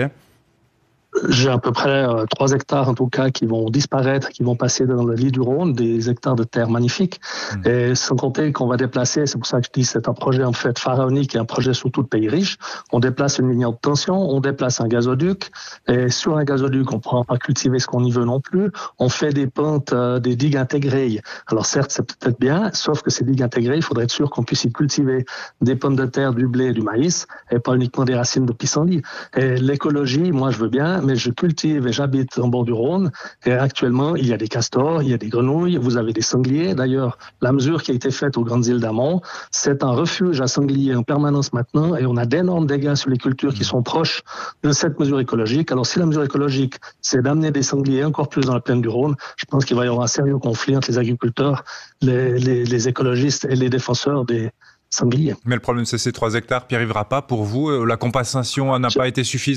J'ai à peu près euh, trois hectares en tout cas qui vont disparaître, qui vont passer dans le lit du Rhône, des hectares de terre magnifiques. Mmh. Et sans compter qu'on va déplacer, c'est pour ça que je dis c'est un projet en fait pharaonique et un projet sur tout le pays riche. On déplace une ligne à haute tension, on déplace un gazoduc. Et sur un gazoduc, on ne pourra pas cultiver ce qu'on y veut non plus. On fait des pentes, euh, des digues intégrées. Alors certes, c'est peut-être bien, sauf que ces digues intégrées, il faudrait être sûr qu'on puisse y cultiver des pommes de terre, du blé, du maïs, et pas uniquement des racines de pissenlit. Et l'écologie, moi je veux bien, mais je cultive et j'habite en bord du Rhône et actuellement il y a des castors, il y a des grenouilles, vous avez des sangliers. D'ailleurs, la mesure qui a été faite aux grandes îles d'Amont, c'est un refuge à sangliers en permanence maintenant et on a d'énormes dégâts sur les cultures qui sont proches de cette mesure écologique. Alors si la mesure écologique, c'est d'amener des sangliers encore plus dans la plaine du Rhône, je pense qu'il va y avoir un sérieux conflit entre les agriculteurs, les, les, les écologistes et les défenseurs des sangliers. Mais le problème c'est ces trois hectares, Pierre-Yves Rappa, pour vous, la compensation n'a pas été suffisante ?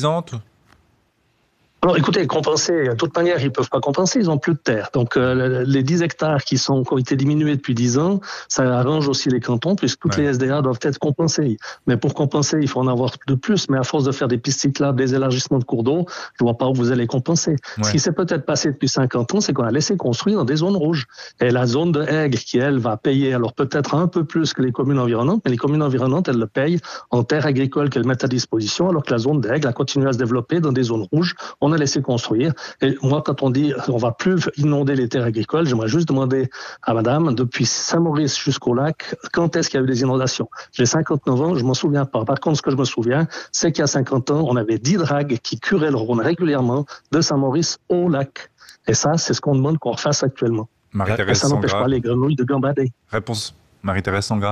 Alors, écoutez, compenser, de toute manière, ils ne peuvent pas compenser, ils n'ont plus de terre. Donc, euh, les dix hectares qui, sont, qui ont été diminués depuis dix ans, ça arrange aussi les cantons, puisque toutes ouais. les S D A doivent être compensées. Mais pour compenser, il faut en avoir de plus. Mais à force de faire des pistes cyclables, des élargissements de cours d'eau, je ne vois pas où vous allez compenser. Ouais. Ce qui s'est peut-être passé depuis cinquante ans, c'est qu'on a laissé construire dans des zones rouges. Et la zone de Aigles, qui, elle, va payer, alors peut-être un peu plus que les communes environnantes, mais les communes environnantes, elles le payent en terres agricoles qu'elles mettent à disposition, alors que la zone d'Aigles a continué à se développer dans des zones rouges. On a laissé construire. Et moi, quand on dit on va plus inonder les terres agricoles, j'aimerais juste demander à madame, depuis Saint-Maurice jusqu'au lac, quand est-ce qu'il y a eu des inondations? J'ai cinquante-neuf ans, je m'en souviens pas. Par contre, ce que je me souviens, c'est qu'il y a cinquante ans, on avait dix dragues qui curaient le Rhône régulièrement de Saint-Maurice au lac. Et ça, c'est ce qu'on demande qu'on refasse actuellement. Marie-Thérèse Et ça n'empêche Sangra. pas les grenouilles de gambader. Réponse, Marie-Thérèse Sangra.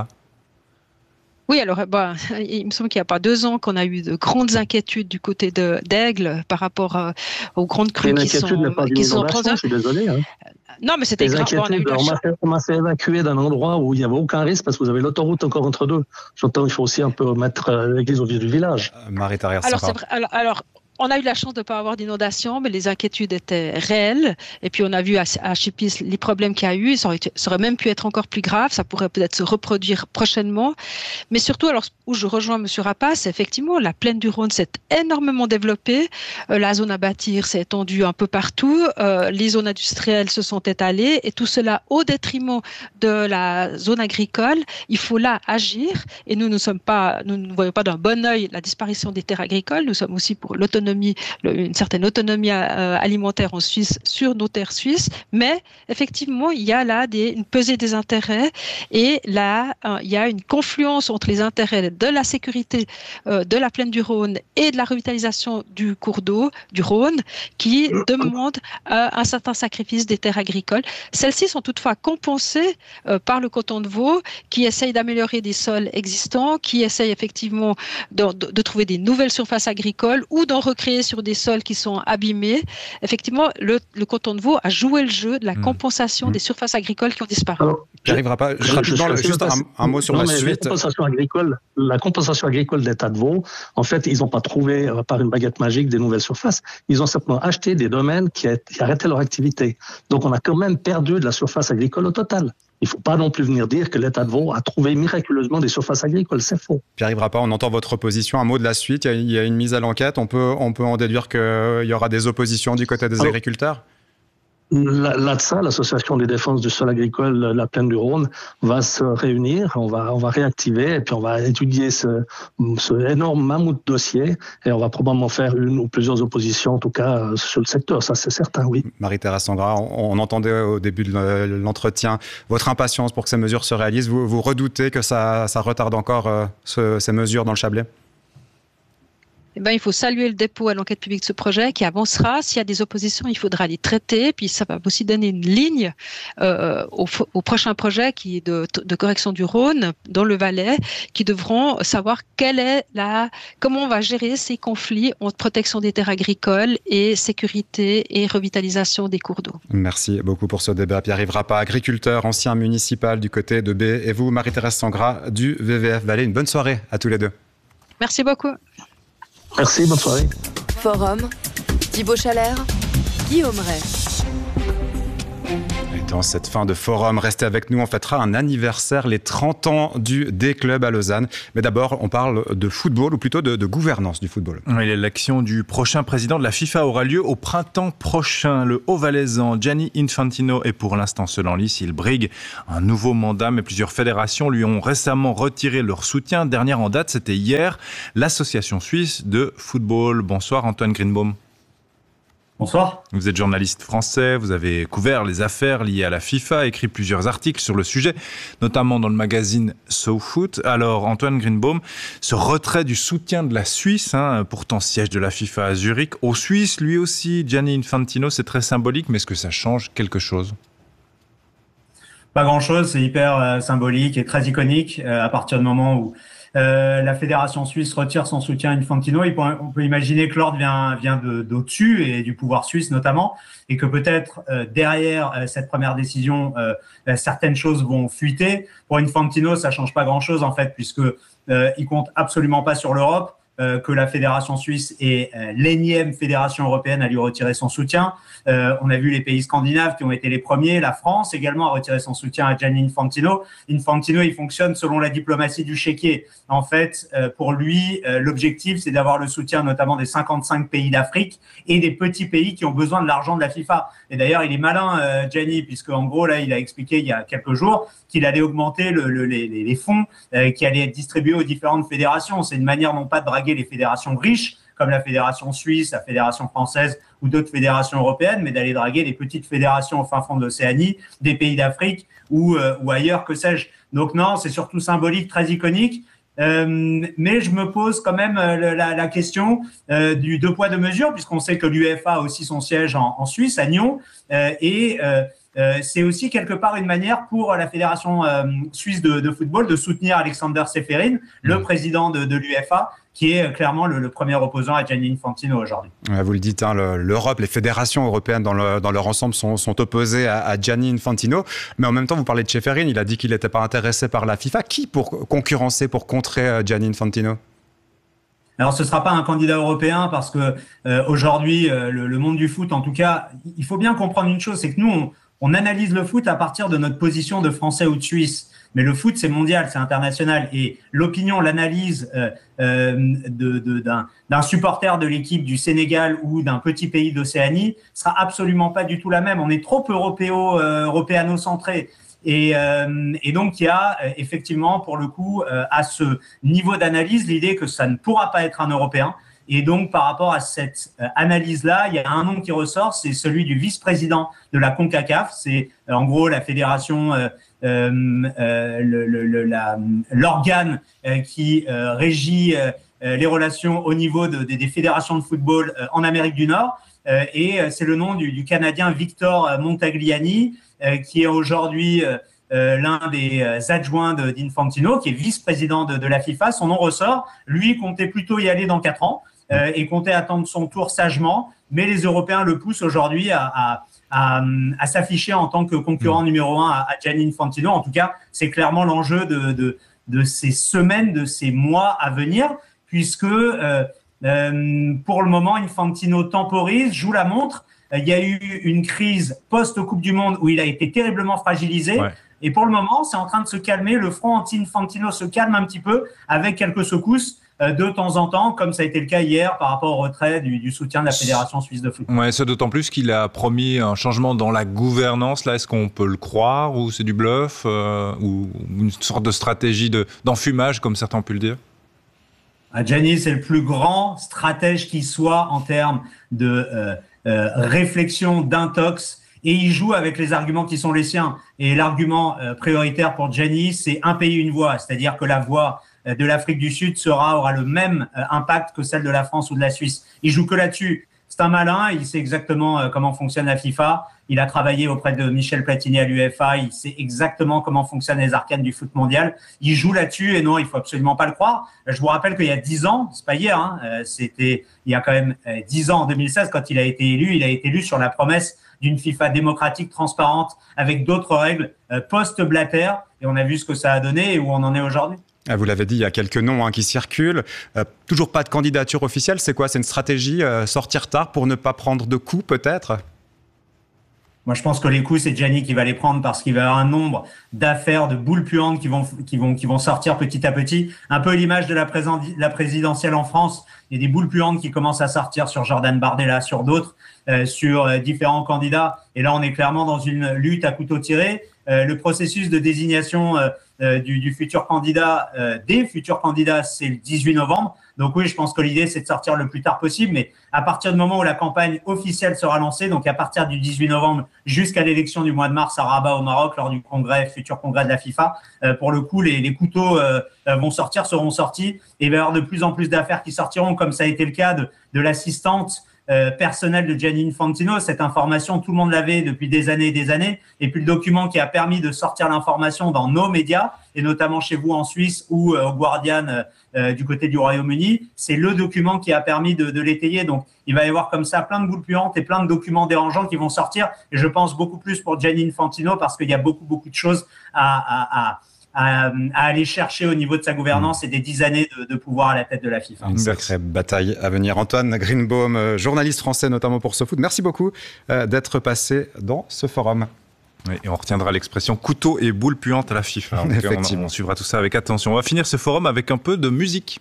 Oui, alors bah, il me semble qu'il n'y a pas deux ans qu'on a eu de grandes inquiétudes du côté de d'Aigle par rapport euh, aux grandes crues qui sont, qui sont je suis désolé. Hein. Non, mais c'était grave. On, a eu on, m'a fait, on m'a fait évacuer d'un endroit où il n'y avait aucun risque parce que vous avez l'autoroute encore entre deux. J'entends qu'il faut aussi un peu mettre l'église au milieu du village. Euh, Marie-Thérèse alors, c'est vrai, alors, alors on a eu la chance de ne pas avoir d'inondation, mais les inquiétudes étaient réelles. Et puis, on a vu à, à Chipis les problèmes qu'il y a eu. Ça aurait, ça aurait même pu être encore plus grave. Ça pourrait peut-être se reproduire prochainement. Mais surtout, alors, où je rejoins M. Rappa, c'est effectivement la plaine du Rhône s'est énormément développée. Euh, la zone à bâtir s'est étendue un peu partout. Euh, les zones industrielles se sont étalées. Et tout cela au détriment de la zone agricole. Il faut là agir. Et nous, nous sommes pas, nous ne voyons pas d'un bon œil la disparition des terres agricoles. Nous sommes aussi pour l'autonomie une certaine autonomie euh, alimentaire en Suisse sur nos terres suisses, mais effectivement il y a là des, une pesée des intérêts et là euh, il y a une confluence entre les intérêts de la sécurité euh, de la plaine du Rhône et de la revitalisation du cours d'eau du Rhône qui demande euh, un certain sacrifice des terres agricoles. Celles-ci sont toutefois compensées euh, par le canton de Vaud qui essaye d'améliorer des sols existants, qui essaye effectivement de, de, de trouver des nouvelles surfaces agricoles ou d'en créer sur des sols qui sont abîmés. Effectivement, le, le canton de Vaud a joué le jeu de la compensation mmh. des surfaces agricoles qui ont disparu. Alors, Pierre-Yves Rappa, rapidement, juste un, un mot sur non, la suite. La compensation agricole, la compensation agricole de l'État de Vaud, en fait, ils n'ont pas trouvé euh, par une baguette magique des nouvelles surfaces. Ils ont simplement acheté des domaines qui, a, qui arrêtaient leur activité. Donc, on a quand même perdu de la surface agricole au total. Il ne faut pas non plus venir dire que l'État de Vaud a trouvé miraculeusement des surfaces agricoles. C'est faux. Pierre-Yves Rappa, on entend votre position. Un mot de la suite. Il y a, il y a une mise à l'enquête. On peut, on peut en déduire qu'il y aura des oppositions du côté des Alors, agriculteurs? Là de ça, l'association des défenses du sol agricole, la plaine du Rhône, va se réunir, on va, on va réactiver et puis on va étudier ce, ce énorme mammouth dossier et on va probablement faire une ou plusieurs oppositions, en tout cas sur le secteur, ça c'est certain, oui. Marie-Thérèse Sangra, on, on entendait au début de l'entretien votre impatience pour que ces mesures se réalisent. Vous, vous redoutez que ça, ça retarde encore euh, ce, ces mesures dans le Chablais? eh ben, il faut saluer le dépôt à l'enquête publique de ce projet qui avancera. S'il y a des oppositions, il faudra les traiter. Puis ça va aussi donner une ligne euh, au, au prochain projet qui est de, de correction du Rhône dans le Valais, qui devront savoir quelle est la, comment on va gérer ces conflits entre protection des terres agricoles et sécurité et revitalisation des cours d'eau. Merci beaucoup pour ce débat. Pierre-Yves Rappa, agriculteur, ancien municipal du côté de B, et vous, Marie-Thérèse Sangras du V V F Valais. Une bonne soirée à tous les deux. Merci beaucoup. Merci, bonne soirée. Forum, Thibaut Chalère, Guillaume Ray. Et dans cette fin de forum, restez avec nous, on fêtera un anniversaire, les trente ans du D-Club à Lausanne. Mais d'abord, on parle de football, ou plutôt de, de gouvernance du football. L'élection du prochain président de la FIFA aura lieu au printemps prochain. Le Haut-Valaisan Gianni Infantino est pour l'instant seul en lice. Il brigue un nouveau mandat, mais plusieurs fédérations lui ont récemment retiré leur soutien. Dernière en date, c'était hier, l'Association suisse de football. Bonsoir Antoine Greenbaum. Bonsoir. Vous êtes journaliste français, vous avez couvert les affaires liées à la FIFA, écrit plusieurs articles sur le sujet, notamment dans le magazine SoFoot. Alors Antoine Greenbaum, ce retrait du soutien de la Suisse, hein, pourtant siège de la FIFA à Zurich, aux Suisses, lui aussi, Gianni Infantino, c'est très symbolique, mais est-ce que ça change quelque chose ? Pas grand-chose, c'est hyper euh, symbolique et très iconique euh, à partir du moment où Euh, la fédération suisse retire son soutien à Infantino. Il peut, on peut imaginer que l'ordre vient, vient de, d'au-dessus et du pouvoir suisse notamment, et que peut-être euh, derrière euh, cette première décision, euh, euh, certaines choses vont fuiter. Pour Infantino, ça change pas grand-chose en fait, puisque euh, il compte absolument pas sur l'Europe, euh, que la fédération suisse est euh, l'énième fédération européenne à lui retirer son soutien. Euh, on a vu les pays scandinaves qui ont été les premiers, la France également a retiré son soutien à Gianni Infantino. Infantino, il fonctionne selon la diplomatie du chéquier. En fait, euh, pour lui, euh, l'objectif, c'est d'avoir le soutien notamment des cinquante-cinq pays d'Afrique et des petits pays qui ont besoin de l'argent de la FIFA. Et d'ailleurs, il est malin, euh, Gianni, puisque en gros, là, il a expliqué il y a quelques jours qu'il allait augmenter le, le, les, les fonds euh, qui allaient être distribués aux différentes fédérations. C'est une manière non pas de draguer les fédérations riches, comme la fédération suisse, la fédération française ou d'autres fédérations européennes, mais d'aller draguer les petites fédérations au fin fond de l'Océanie, des pays d'Afrique ou, euh, ou ailleurs, que sais-je. Donc non, c'est surtout symbolique, très iconique. Euh, mais je me pose quand même euh, la, la question euh, du deux poids deux mesures, puisqu'on sait que l'UEFA a aussi son siège en, en Suisse, à Nyon, euh, et euh, euh, c'est aussi quelque part une manière pour la fédération euh, suisse de, de football de soutenir Alexander Seferin, le président de, de l'UEFA, qui est clairement le, le premier opposant à Gianni Infantino aujourd'hui. Vous le dites, hein, le, l'Europe, les fédérations européennes dans, le, dans leur ensemble sont, sont opposées à, à Gianni Infantino. Mais en même temps, vous parlez de Seferin, il a dit qu'il n'était pas intéressé par la FIFA. Qui pour concurrencer, pour contrer Gianni Infantino ? Alors, ce ne sera pas un candidat européen parce que euh, aujourd'hui, euh, le, le monde du foot, en tout cas, il faut bien comprendre une chose, c'est que nous, on, on analyse le foot à partir de notre position de Français ou de Suisse. Mais le foot, c'est mondial, c'est international. Et l'opinion, l'analyse euh, euh, de, de, d'un, d'un supporter de l'équipe du Sénégal ou d'un petit pays d'Océanie sera absolument pas du tout la même. On est trop européo, euh, européano-centré. Et, euh, et donc, il y a euh, effectivement, pour le coup, euh, à ce niveau d'analyse, l'idée que ça ne pourra pas être un Européen. Et donc, par rapport à cette euh, analyse-là, il y a un nom qui ressort, c'est celui du vice-président de la CONCACAF. C'est euh, en gros la fédération, euh, euh, euh, le, le, le, la, l'organe euh, qui euh, régit euh, les relations au niveau de, de, des fédérations de football euh, en Amérique du Nord. Euh, et euh, c'est le nom du, du Canadien Victor Montagliani, euh, qui est aujourd'hui euh, euh, l'un des euh, adjoints de, d'Infantino, qui est vice-président de, de la FIFA. Son nom ressort. Lui comptait plutôt y aller dans quatre ans. Euh, et comptait attendre son tour sagement, mais les Européens le poussent aujourd'hui à, à, à, à s'afficher en tant que concurrent numéro un à, à Gianni Infantino. En tout cas, c'est clairement l'enjeu de, de, de ces semaines, de ces mois à venir, puisque euh, euh, pour le moment, Infantino temporise, joue la montre. Il y a eu une crise post-Coupe du Monde où il a été terriblement fragilisé. Ouais. Et pour le moment, c'est en train de se calmer. Le front anti-Infantino se calme un petit peu avec quelques secousses de temps en temps, comme ça a été le cas hier par rapport au retrait du, du soutien de la Fédération suisse de foot. Ouais, c'est d'autant plus qu'il a promis un changement dans la gouvernance. Là, est-ce qu'on peut le croire ou c'est du bluff euh, ou une sorte de stratégie de, d'enfumage, comme certains ont pu le dire? Ah, Gianni, c'est le plus grand stratège qui soit en termes de euh, euh, réflexion, d'intox. Et il joue avec les arguments qui sont les siens. Et l'argument euh, prioritaire pour Gianni, c'est un pays, une voix. C'est-à-dire que la voix de l'Afrique du Sud sera aura le même impact que celle de la France ou de la Suisse. Il joue que là-dessus. C'est un malin, il sait exactement comment fonctionne la FIFA. Il a travaillé auprès de Michel Platini à l'UEFA. Il sait exactement comment fonctionnent les arcanes du foot mondial. Il joue là-dessus et non, il faut absolument pas le croire. Je vous rappelle qu'il y a dix ans, c'est pas hier, hein, c'était il y a quand même dix ans, en deux mille seize, quand il a été élu, il a été élu sur la promesse d'une FIFA démocratique, transparente, avec d'autres règles post-Blatter. Et on a vu ce que ça a donné et où on en est aujourd'hui. Vous l'avez dit, il y a quelques noms hein, qui circulent. Euh, toujours pas de candidature officielle. C'est quoi? C'est une stratégie euh, sortir tard pour ne pas prendre de coups, peut-être? Moi, je pense que les coups, c'est Gianni qui va les prendre parce qu'il va y avoir un nombre d'affaires, de boules puantes qui vont, qui vont, qui vont sortir petit à petit. Un peu l'image de la, présent, la présidentielle en France. Il y a des boules puantes qui commencent à sortir sur Jordan Bardella, sur d'autres, euh, sur euh, différents candidats. Et là, on est clairement dans une lutte à couteau tiré. Euh, le processus de désignation euh, euh, du, du futur candidat, euh, des futurs candidats, c'est le dix-huit novembre. Donc oui, je pense que l'idée, c'est de sortir le plus tard possible. Mais à partir du moment où la campagne officielle sera lancée, donc à partir du dix-huit novembre jusqu'à l'élection du mois de mars à Rabat au Maroc, lors du congrès, futur congrès de la FIFA, euh, pour le coup, les, les couteaux euh, vont sortir, seront sortis. Et il va y avoir de plus en plus d'affaires qui sortiront, comme ça a été le cas de, de l'assistante Euh, personnel de Gianni Infantino. Cette information, tout le monde l'avait depuis des années et des années. Et puis le document qui a permis de sortir l'information dans nos médias, et notamment chez vous en Suisse ou euh, au Guardian euh, du côté du Royaume-Uni, c'est le document qui a permis de, de l'étayer. Donc il va y avoir comme ça plein de boules puantes et plein de documents dérangeants qui vont sortir. Et je pense beaucoup plus pour Gianni Infantino parce qu'il y a beaucoup, beaucoup de choses à... à, à À, à aller chercher au niveau de sa gouvernance et des dix années de, de pouvoir à la tête de la FIFA. Une sacrée bataille à venir. Antoine Greenbaum, journaliste français notamment pour SoFoot, merci beaucoup euh, d'être passé dans ce forum. Oui, et on retiendra l'expression couteau et boule puante à la FIFA. En Effectivement. Cas, on, on suivra tout ça avec attention. On va finir ce forum avec un peu de musique.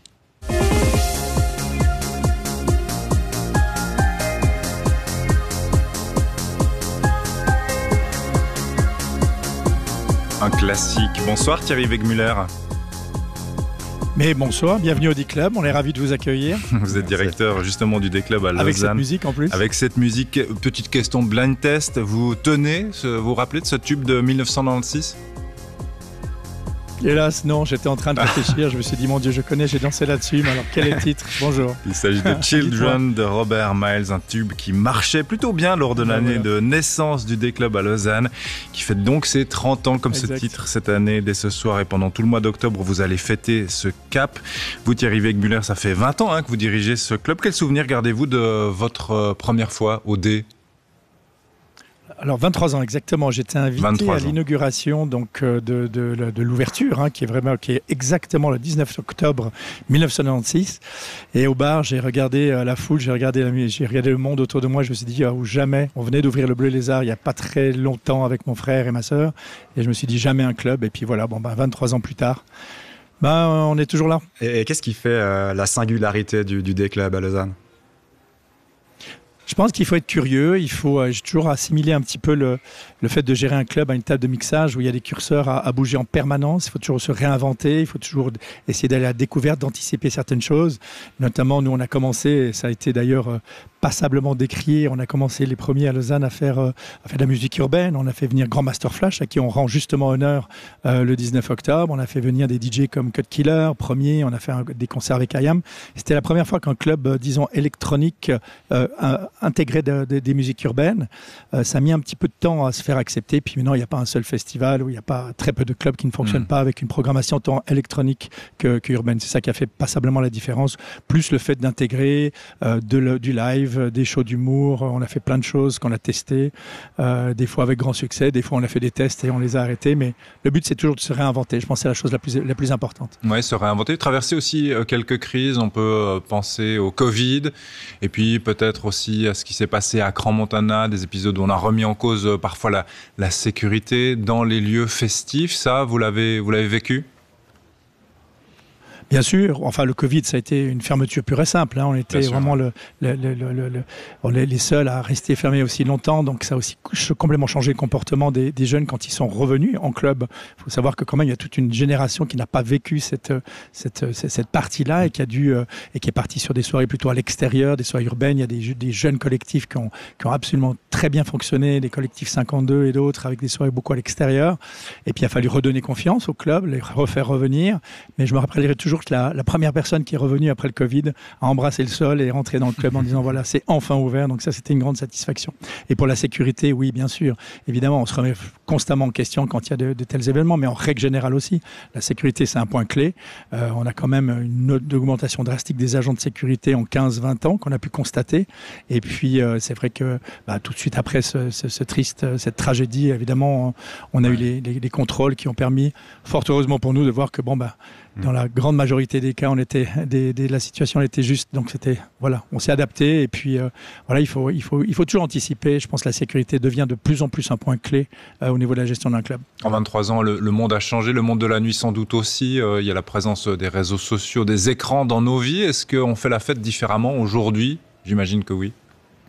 Un classique. Bonsoir Thierry Wegmuller. Mais bonsoir, bienvenue au D-Club, on est ravis de vous accueillir. Vous êtes directeur justement du D-Club à Lausanne. Avec cette musique en plus. Avec cette musique, petite question blind test, vous tenez, vous vous rappelez de ce tube de mille neuf cent quatre-vingt-seize ? Hélas, non, j'étais en train de réfléchir, je me suis dit, mon Dieu, je connais, j'ai dansé là-dessus, mais alors quel est le titre? Bonjour. Il s'agit de Children de Robert Miles, un tube qui marchait plutôt bien lors de l'année de naissance du D-Club à Lausanne, qui fête donc ses trente ans comme exact. Ce titre cette année, dès ce soir et pendant tout le mois d'octobre, vous allez fêter ce cap. Vous, Thierry Wegmuller, ça fait vingt ans hein, que vous dirigez ce club. Quel souvenir gardez-vous de votre première fois au D ? Alors vingt-trois ans exactement, j'étais invité à l'inauguration donc de, de, de, de l'ouverture, hein, qui est vraiment qui est exactement le dix-neuf octobre mille neuf cent quatre-vingt-seize. Et au bar, j'ai regardé la foule, j'ai regardé, la, j'ai regardé le monde autour de moi. Je me suis dit oh, jamais. On venait d'ouvrir le Bleu Lézard il y a pas très longtemps avec mon frère et ma sœur, et je me suis dit jamais un club. Et puis voilà, bon ben vingt-trois ans plus tard, ben on est toujours là. Et, et qu'est-ce qui fait euh, la singularité du, du D-Club à Lausanne ? Je pense qu'il faut être curieux, il faut euh, toujours assimiler un petit peu le, le fait de gérer un club à une table de mixage où il y a des curseurs à, à bouger en permanence. Il faut toujours se réinventer, il faut toujours essayer d'aller à la découverte, d'anticiper certaines choses. Notamment, nous, on a commencé, et ça a été d'ailleurs euh, passablement décrié, on a commencé les premiers à Lausanne à faire, euh, à faire de la musique urbaine. On a fait venir Grand Master Flash, à qui on rend justement honneur euh, le dix-neuf octobre. On a fait venir des D J comme Cut Killer, premier. On a fait un, des concerts avec I A M. C'était la première fois qu'un club, euh, disons, électronique, euh, un, intégrer de, de, des musiques urbaines. Euh, ça a mis un petit peu de temps à se faire accepter. Puis maintenant, il n'y a pas un seul festival où il n'y a pas très peu de clubs qui ne fonctionnent mmh. pas avec une programmation tant électronique que, que urbaine. C'est ça qui a fait passablement la différence. Plus le fait d'intégrer euh, de le, du live, des shows d'humour. On a fait plein de choses qu'on a testées. Euh, des fois avec grand succès. Des fois, on a fait des tests et on les a arrêtés. Mais le but, c'est toujours de se réinventer. Je pense que c'est la chose la plus, la plus importante. Oui, se réinventer. Traverser aussi euh, quelques crises. On peut euh, penser au Covid. Et puis peut-être aussi à ce qui s'est passé à Crans-Montana, des épisodes où on a remis en cause euh, parfois la, la sécurité dans les lieux festifs. Ça, vous l'avez, vous l'avez vécu ? Bien sûr, enfin le Covid, ça a été une fermeture pure et simple. Hein. On était vraiment le, le, le, le, le, le, les seuls à rester fermés aussi longtemps. Donc ça a aussi complètement changé le comportement des, des jeunes quand ils sont revenus en club. Il faut savoir que quand même, il y a toute une génération qui n'a pas vécu cette, cette, cette partie-là et qui a dû et qui est partie sur des soirées plutôt à l'extérieur, des soirées urbaines. Il y a des, des jeunes collectifs qui ont, qui ont absolument très bien fonctionné, des collectifs cinquante-deux et d'autres avec des soirées beaucoup à l'extérieur. Et puis il a fallu redonner confiance au club, les refaire revenir. Mais je me rappellerai toujours toujours la, la première personne qui est revenue après le Covid à embrasser le sol et rentrer dans le club en disant voilà, c'est enfin ouvert. Donc ça, c'était une grande satisfaction. Et pour la sécurité, oui, bien sûr. Évidemment, on se remet constamment en question quand il y a de, de tels événements, mais en règle générale aussi. La sécurité, c'est un point clé. Euh, on a quand même une augmentation drastique des agents de sécurité en quinze vingt ans qu'on a pu constater. Et puis, euh, c'est vrai que bah, tout de suite après ce, ce, ce triste, cette tragédie, évidemment, on a eu les, les, les contrôles qui ont permis, fort heureusement pour nous, de voir que bon, bah, dans la grande majorité des cas, on était, des, des, la situation elle était juste. Donc c'était, voilà, on s'est adapté. Et puis euh, voilà, il faut, il faut, il faut toujours anticiper. Je pense que la sécurité devient de plus en plus un point clé euh, au niveau de la gestion d'un club. En vingt-trois ans, le, le monde a changé, le monde de la nuit sans doute aussi. Euh, il y a la présence des réseaux sociaux, des écrans dans nos vies. Est-ce qu'on fait la fête différemment aujourd'hui ? J'imagine que oui.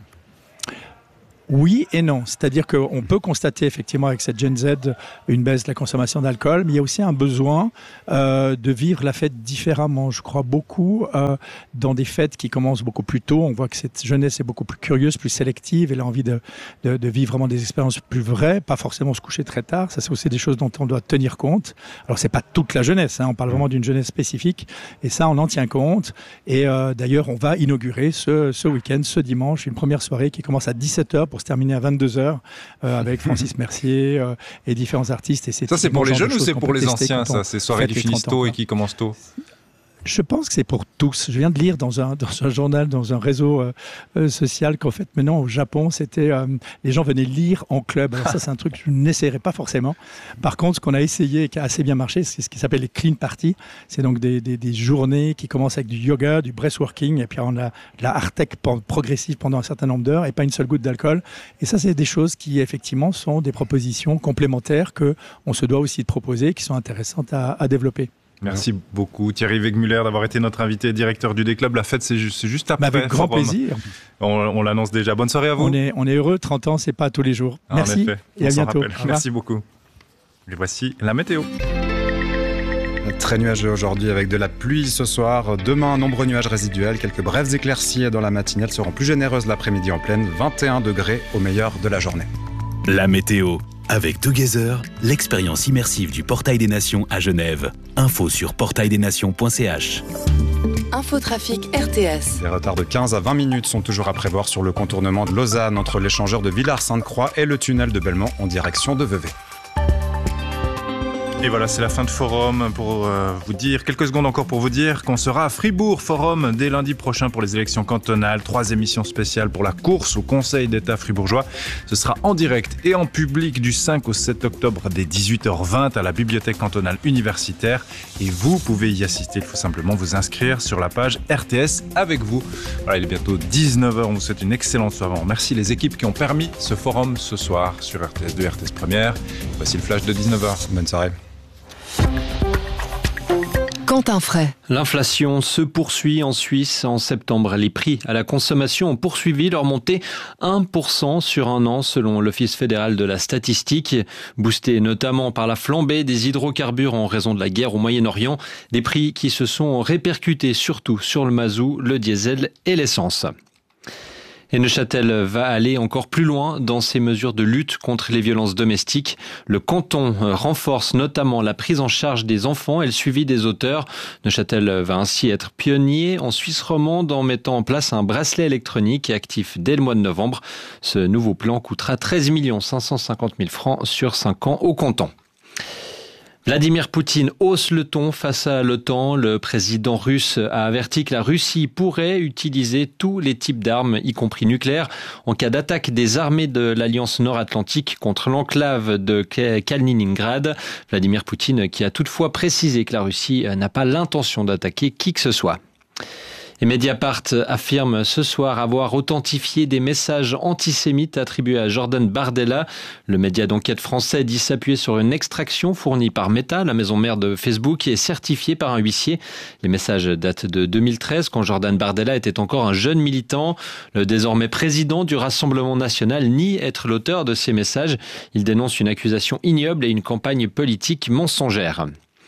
Oui et non. C'est-à-dire qu'on peut constater effectivement avec cette Gen Z une baisse de la consommation d'alcool, mais il y a aussi un besoin euh, de vivre la fête différemment. Je crois beaucoup euh, dans des fêtes qui commencent beaucoup plus tôt. On voit que cette jeunesse est beaucoup plus curieuse, plus sélective. Elle a envie de, de, de vivre vraiment des expériences plus vraies, pas forcément se coucher très tard. Ça, c'est aussi des choses dont on doit tenir compte. Alors, c'est pas toute la jeunesse. Hein. On parle vraiment d'une jeunesse spécifique. Et ça, on en tient compte. Et euh, d'ailleurs, on va inaugurer ce, ce week-end, ce dimanche, une première soirée qui commence à dix-sept heures pour se terminer à vingt-deux heures euh, avec Francis Mercier euh, et différents artistes. Et c'est ça, c'est pour les jeunes ou c'est pour les anciens, ça, ces soirées qui finissent tôt et qui commencent tôt? Je pense que c'est pour tous. Je viens de lire dans un, dans un journal, dans un réseau euh, euh, social qu'en fait maintenant au Japon, c'était euh, les gens venaient lire en club. Alors ça, c'est un truc que je n'essaierai pas forcément. Par contre, ce qu'on a essayé et qui a assez bien marché, c'est ce qui s'appelle les clean parties. C'est donc des, des, des journées qui commencent avec du yoga, du breathworking, et puis on a de la art tech progressive pendant un certain nombre d'heures et pas une seule goutte d'alcool. Et ça, c'est des choses qui effectivement sont des propositions complémentaires que on se doit aussi de proposer, qui sont intéressantes à, à développer. Merci beaucoup Thierry Wegmuller d'avoir été notre invité, directeur du D-Club. La fête, c'est juste, c'est juste après. Avec grand Forum. plaisir. On, on l'annonce déjà. Bonne soirée à vous. On est, on est heureux, trente ans, c'est pas tous les jours. Ah, Merci et à bientôt. Merci beaucoup. Et voici la météo. Très nuageux aujourd'hui avec de la pluie ce soir. Demain, nombreux nuages résiduels, quelques brèves éclaircies dans la matinée. Elles seront plus généreuses l'après-midi en pleine, vingt et un degrés au meilleur de la journée. La météo. Avec Together, l'expérience immersive du Portail des Nations à Genève. Info sur portail des nations point c h. Infotrafic R T S. Les retards de quinze à vingt minutes sont toujours à prévoir sur le contournement de Lausanne entre l'échangeur de Villars-Sainte-Croix et le tunnel de Belmont en direction de Vevey. Et voilà, c'est la fin de Forum pour euh, vous dire, quelques secondes encore pour vous dire qu'on sera à Fribourg Forum dès lundi prochain pour les élections cantonales. Trois émissions spéciales pour la course au Conseil d'État fribourgeois. Ce sera en direct et en public du cinq au sept octobre dès dix-huit heures vingt à la Bibliothèque cantonale universitaire. Et vous pouvez y assister, il faut simplement vous inscrire sur la page R T S avec vous. Voilà, il est bientôt dix-neuf heures, on vous souhaite une excellente soirée. On remercie les équipes qui ont permis ce forum ce soir sur R T S deux, R T S Première. Voici le flash de dix-neuf heures. Bonne soirée. Quentin Fray. L'inflation se poursuit en Suisse. En septembre, les prix à la consommation ont poursuivi leur montée un pour cent sur un an selon l'Office fédéral de la statistique. Boosté notamment par la flambée des hydrocarbures en raison de la guerre au Moyen-Orient, des prix qui se sont répercutés surtout sur le mazout, le diesel et l'essence. Et Neuchâtel va aller encore plus loin dans ses mesures de lutte contre les violences domestiques. Le canton renforce notamment la prise en charge des enfants et le suivi des auteurs. Neuchâtel va ainsi être pionnier en Suisse romande en mettant en place un bracelet électronique actif dès le mois de novembre. Ce nouveau plan coûtera treize millions cinq cent cinquante mille francs sur cinq ans au canton. Vladimir Poutine hausse le ton face à l'OTAN. Le président russe a averti que la Russie pourrait utiliser tous les types d'armes, y compris nucléaires, en cas d'attaque des armées de l'Alliance nord-atlantique contre l'enclave de Kaliningrad. Vladimir Poutine qui a toutefois précisé que la Russie n'a pas l'intention d'attaquer qui que ce soit. Et Mediapart affirme ce soir avoir authentifié des messages antisémites attribués à Jordan Bardella. Le média d'enquête français dit s'appuyer sur une extraction fournie par Meta, la maison mère de Facebook, et certifiée par un huissier. Les messages datent de deux mille treize, quand Jordan Bardella était encore un jeune militant. Le désormais président du Rassemblement national nie être l'auteur de ces messages. Il dénonce une accusation ignoble et une campagne politique mensongère.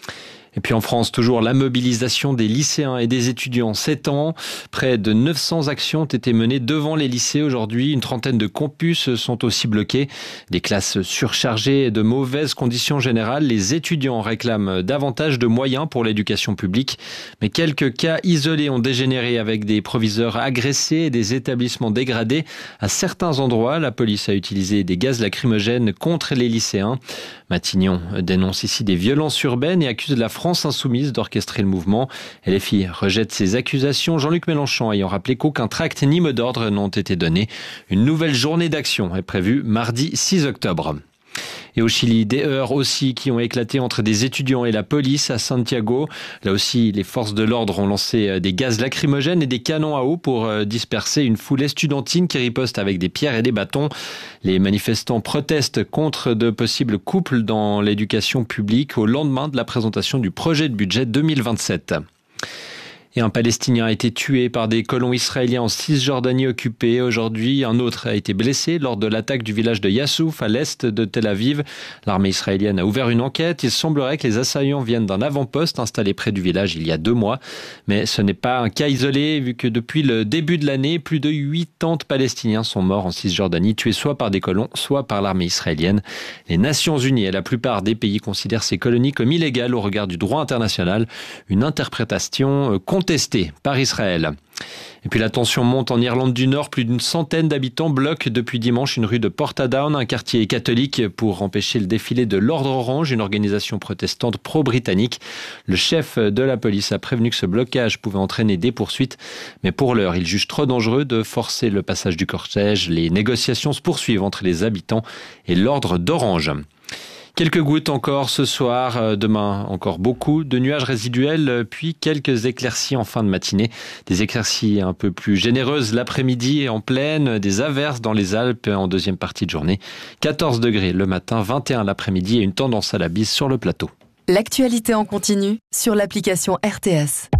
Et puis en France, toujours la mobilisation des lycéens et des étudiants s'étend. Près de neuf cents actions ont été menées devant les lycées aujourd'hui. Une trentaine de campus sont aussi bloqués. Des classes surchargées et de mauvaises conditions générales. Les étudiants réclament davantage de moyens pour l'éducation publique. Mais quelques cas isolés ont dégénéré avec des proviseurs agressés et des établissements dégradés. À certains endroits, la police a utilisé des gaz lacrymogènes contre les lycéens. Matignon dénonce ici des violences urbaines et accuse la France insoumise d'orchestrer le mouvement. L F I rejette ces accusations. Jean-Luc Mélenchon ayant rappelé qu'aucun tract ni mot d'ordre n'ont été donnés. Une nouvelle journée d'action est prévue mardi six octobre. Et au Chili, des heurts aussi qui ont éclaté entre des étudiants et la police à Santiago. Là aussi, les forces de l'ordre ont lancé des gaz lacrymogènes et des canons à eau pour disperser une foule estudiantine qui riposte avec des pierres et des bâtons. Les manifestants protestent contre de possibles couples dans l'éducation publique au lendemain de la présentation du projet de budget deux mille vingt-sept. Et un Palestinien a été tué par des colons israéliens en Cisjordanie occupée. Aujourd'hui, un autre a été blessé lors de l'attaque du village de Yassouf à l'est de Tel Aviv. L'armée israélienne a ouvert une enquête. Il semblerait que les assaillants viennent d'un avant-poste installé près du village il y a deux mois. Mais ce n'est pas un cas isolé vu que depuis le début de l'année, plus de quatre-vingts Palestiniens sont morts en Cisjordanie, tués soit par des colons, soit par l'armée israélienne. Les Nations Unies et la plupart des pays considèrent ces colonies comme illégales au regard du droit international. Une interprétation contestée par Israël. Et puis la tension monte en Irlande du Nord. Plus d'une centaine d'habitants bloquent depuis dimanche une rue de Portadown, un quartier catholique, pour empêcher le défilé de l'Ordre Orange, une organisation protestante pro-britannique. Le chef de la police a prévenu que ce blocage pouvait entraîner des poursuites. Mais pour l'heure, il juge trop dangereux de forcer le passage du cortège. Les négociations se poursuivent entre les habitants et l'Ordre d'Orange. Quelques gouttes encore ce soir, demain encore beaucoup de nuages résiduels, puis quelques éclaircies en fin de matinée. Des éclaircies un peu plus généreuses l'après-midi en pleine, des averses dans les Alpes en deuxième partie de journée. quatorze degrés le matin, vingt et un l'après-midi et une tendance à la bise sur le plateau. L'actualité en continu sur l'application R T S.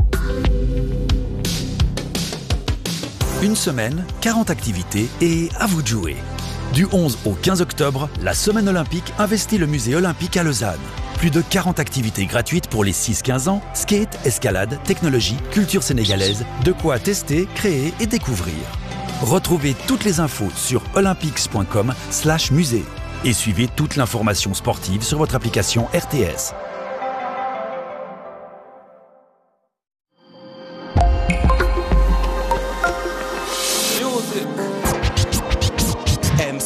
Une semaine, quarante activités et à vous de jouer. Du onze au quinze octobre, la Semaine olympique investit le musée olympique à Lausanne. Plus de quarante activités gratuites pour les six quinze ans, skate, escalade, technologie, culture sénégalaise, de quoi tester, créer et découvrir. Retrouvez toutes les infos sur olympics point com slash musée et suivez toute l'information sportive sur votre application R T S.